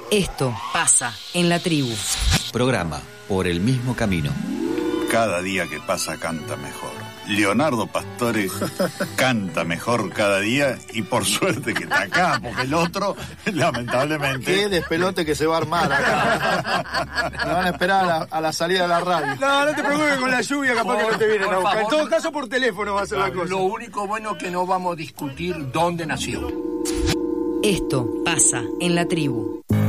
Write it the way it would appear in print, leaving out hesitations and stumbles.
Esto pasa en la tribu. Programa por el mismo camino. Cada día que pasa canta mejor. Leonardo Pastore canta mejor cada día y por suerte que está acá, porque el otro, lamentablemente... Qué despelote que se va a armar acá. Me van a esperar a la salida de la radio. No te preocupes, con la lluvia capaz que no te vienen a buscar. En todo caso, por teléfono va a ser la cosa. Lo único bueno es que no vamos a discutir dónde nació. Esto pasa en la tribu.